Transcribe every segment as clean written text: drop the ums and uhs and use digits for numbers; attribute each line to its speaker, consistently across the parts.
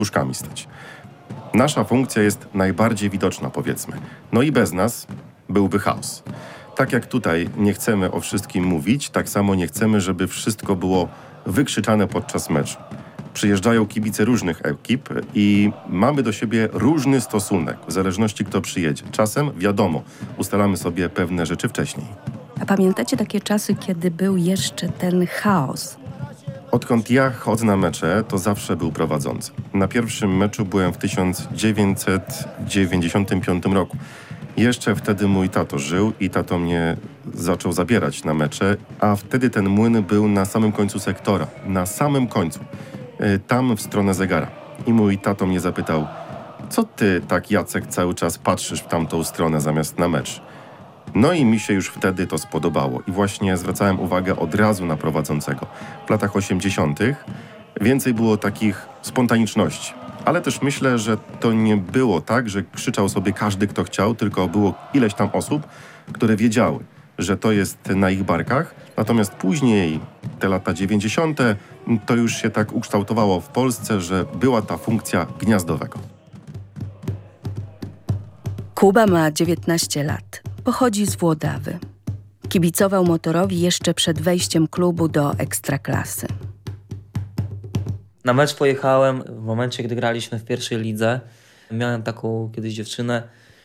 Speaker 1: puszkami stać. Nasza funkcja jest najbardziej widoczna, powiedzmy. No i bez nas byłby chaos. Tak jak tutaj nie chcemy o wszystkim mówić, tak samo nie chcemy, żeby wszystko było wykrzyczane podczas meczu. Przyjeżdżają kibice różnych ekip i mamy do siebie różny stosunek, w zależności kto przyjedzie. Czasem, wiadomo, ustalamy sobie pewne rzeczy wcześniej.
Speaker 2: A pamiętacie takie czasy, kiedy był jeszcze ten chaos?
Speaker 1: Odkąd ja chodzę na mecze, to zawsze był prowadzący. Na pierwszym meczu byłem w 1995 roku. Jeszcze wtedy mój tato żył i tato mnie zaczął zabierać na mecze, a wtedy ten młyn był na samym końcu sektora, na samym końcu, tam w stronę zegara. I mój tato mnie zapytał, co ty tak, Jacek, cały czas patrzysz w tamtą stronę zamiast na mecz? No i mi się już wtedy to spodobało i właśnie zwracałem uwagę od razu na prowadzącego. W latach 80. więcej było takich spontaniczności. Ale też myślę, że to nie było tak, że krzyczał sobie każdy, kto chciał, tylko było ileś tam osób, które wiedziały, że to jest na ich barkach. Natomiast później, te lata 90., to już się tak ukształtowało w Polsce, że była ta funkcja gniazdowego.
Speaker 2: Kuba ma 19 lat. Pochodzi z Włodawy. Kibicował Motorowi jeszcze przed wejściem klubu do Ekstraklasy.
Speaker 3: Na mecz pojechałem w momencie, gdy graliśmy w pierwszej lidze. Miałem taką kiedyś dziewczynę,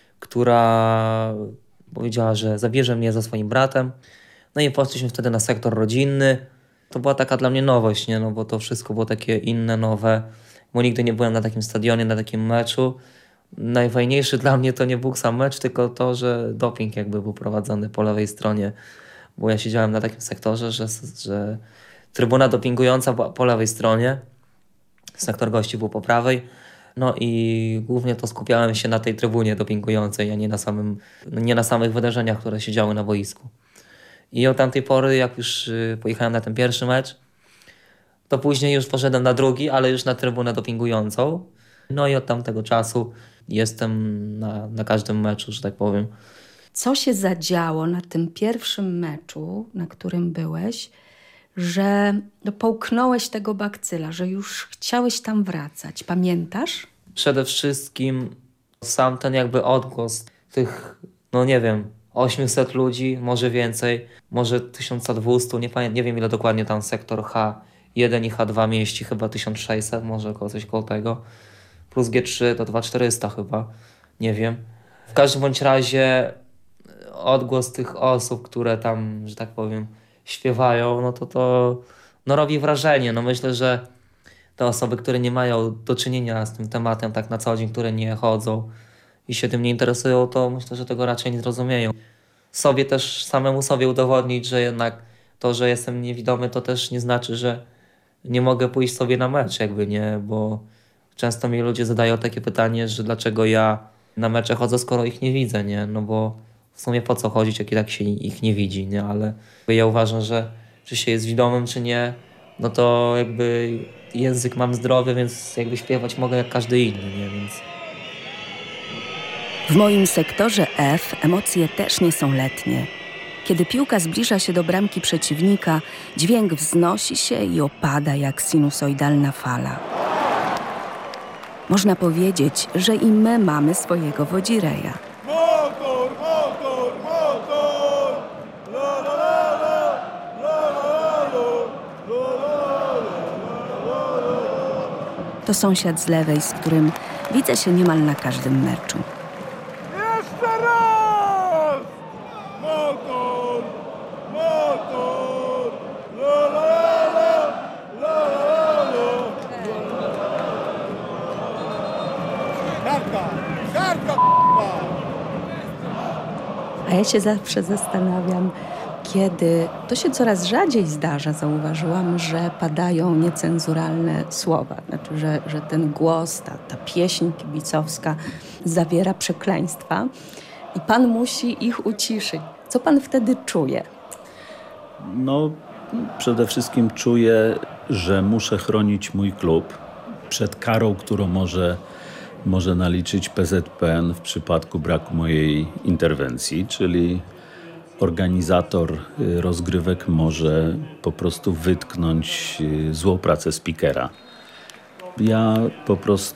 Speaker 3: która powiedziała, że zabierze mnie za swoim bratem. No i poszliśmy wtedy na sektor rodzinny. To była taka dla mnie nowość, nie? No bo to wszystko było takie inne, nowe. Bo nigdy nie byłem na takim stadionie, na takim meczu. Najfajniejszy dla mnie to nie był sam mecz, tylko to, że doping jakby był prowadzony po lewej stronie. Bo ja siedziałem na takim sektorze, że trybuna dopingująca była po lewej stronie. Sektor gości był po prawej. No i głównie to skupiałem się na tej trybunie dopingującej, a nie na samych wydarzeniach, które się działy na boisku. I od tamtej pory, jak już pojechałem na ten pierwszy mecz, to później już poszedłem na drugi, ale już na trybunę dopingującą. No i od tamtego czasu jestem na każdym meczu, że tak powiem.
Speaker 2: Co się zadziało na tym pierwszym meczu, na którym byłeś, że połknąłeś tego bakcyla, że już chciałeś tam wracać? Pamiętasz?
Speaker 3: Przede wszystkim sam ten jakby odgłos tych, no nie wiem, 800 ludzi, może więcej, może 1200, nie wiem ile dokładnie tam sektor H1 i H2 mieści, chyba 1600, może coś koło tego. Plus G3 to 2400 chyba, nie wiem. W każdym bądź razie odgłos tych osób, które tam, że tak powiem, śpiewają, no to robi wrażenie. No myślę, że te osoby, które nie mają do czynienia z tym tematem tak na co dzień, które nie chodzą i się tym nie interesują, to myślę, że tego raczej nie zrozumieją. Samemu sobie udowodnić, że jednak to, że jestem niewidomy, to też nie znaczy, że nie mogę pójść sobie na mecz, jakby nie, bo często mi ludzie zadają takie pytanie, że dlaczego ja na mecze chodzę, skoro ich nie widzę, nie? No bo w sumie po co chodzić, jak i tak się ich nie widzi, nie? Ale ja uważam, że czy się jest widomym, czy nie, no to jakby język mam zdrowy, więc jakby śpiewać mogę jak każdy inny, nie? Więc...
Speaker 2: W moim sektorze F emocje też nie są letnie. Kiedy piłka zbliża się do bramki przeciwnika, dźwięk wznosi się i opada jak sinusoidalna fala. Można powiedzieć, że i my mamy swojego wodzireja.
Speaker 4: Motor, motor, motor! La, la, la, la, la, la, la, la.
Speaker 2: To sąsiad z lewej, z którym widzę się niemal na każdym meczu.
Speaker 4: Jeszcze raz! Motor, motor! La, la, la, la, la, la. Kartka! Kartka, k***a!
Speaker 2: A ja się zawsze zastanawiam, kiedy to się coraz rzadziej zdarza, zauważyłam, że padają niecenzuralne słowa. Znaczy, że ten głos, ta pieśń kibicowska zawiera przekleństwa i pan musi ich uciszyć. Co pan wtedy czuje?
Speaker 5: No, przede wszystkim czuję, że muszę chronić mój klub przed karą, którą może naliczyć PZPN w przypadku braku mojej interwencji, czyli organizator rozgrywek może po prostu wytknąć złą pracę speakera. Ja po prostu